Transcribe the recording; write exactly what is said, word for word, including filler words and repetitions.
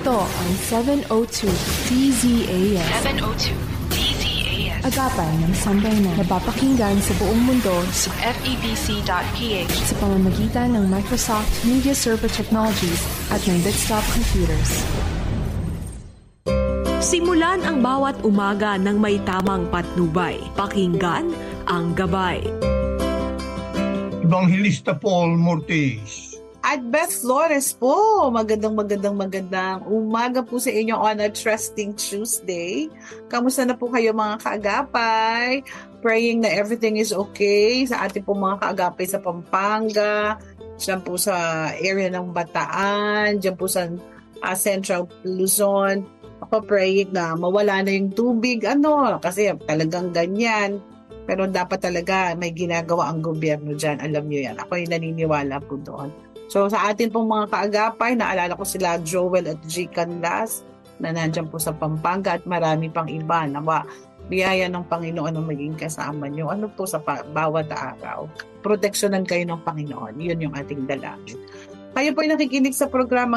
Ito ang seven oh two D Z A S. seven oh two D Z A S. Agapan ng sambayanan. Napapakinggan sa buong mundo sa F E B C dot P H sa pamamagitan ng Microsoft Media Server Technologies at ng Desktop Computers. Simulan ang bawat umaga ng may tamang patnubay. Pakinggan ang gabay. Evangelista Paul Mortis. At Beth Flores po, magandang magandang magandang umaga po sa inyo on a Trusting Tuesday. Kamusta na po kayo mga kaagapay? Praying na everything is okay sa ating po mga kaagapay sa Pampanga, dyan po sa area ng Bataan, dyan po sa uh, Central Luzon. Ako praying na mawala na yung tubig, ano, kasi talagang ganyan. Pero dapat talaga may ginagawa ang gobyerno dyan. Alam nyo yan. Ako yung naniniwala po doon. So sa atin pong mga kaagapay, naalala ko sila Joel at G. Canlas na nandyan po sa Pampanga at marami pang iba. Nawa, biyaya ng Panginoon ang maging kasama nyo. Ano po sa pa- bawat araw? Proteksyonan kayo ng Panginoon. Yun yung ating dalangin. Kayo po yung nakikinig sa programa